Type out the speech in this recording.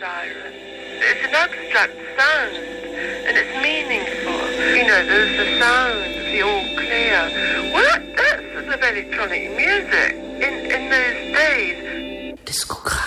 siren. It's an abstract sound, and it's meaningful. You know, there's the sound of the all clear. Well, that's sort of electronic music in those days. Disco